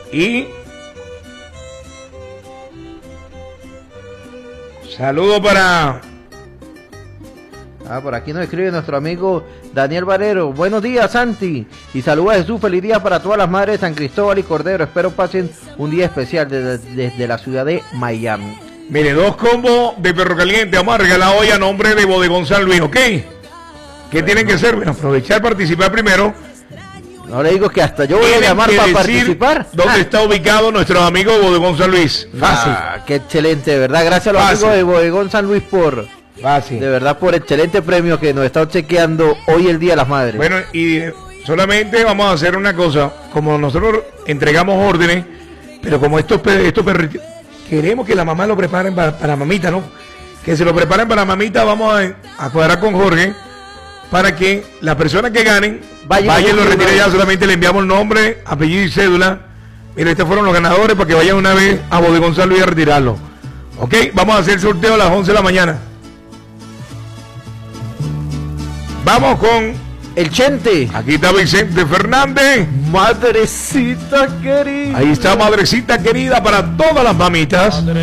Y saludo para... por aquí nos escribe nuestro amigo Daniel Barrero. Buenos días, Santi. Y saludos a Jesús. Feliz día para todas las madres de San Cristóbal y Cordero. Espero pasen un día especial desde la ciudad de Miami. Mire, 2 combos de perro caliente. Vamos a regalar hoy a nombre de Bodegón San Luis, ¿ok? ¿Qué tienen que hacer? Bueno, aprovechar, participar primero. No le digo que hasta yo voy a llamar para participar. ¿Dónde está ubicado nuestro amigo Bodegón San Luis? Fácil. Qué excelente, de verdad. Gracias a los amigos de Bodegón San Luis por... Fácil. De verdad, por excelente premio que nos está obsequiando hoy el Día de las Madres. Bueno, y solamente vamos a hacer una cosa. Como nosotros entregamos órdenes, pero como estos perritos, queremos que la mamá lo preparen para mamita, ¿no? Que se lo preparen para mamita. Vamos a cuadrar con Jorge para que las personas que ganen vayan y lo retiren ya. Solamente le enviamos el nombre, apellido y cédula. Mira, estos fueron los ganadores para que vayan una vez a Bodegón San Luis a retirarlo. Ok, vamos a hacer el sorteo a las 11 de la mañana. Vamos con el Chente. Aquí está Vicente Fernández. Madrecita querida. Ahí está, madrecita querida, para todas las mamitas.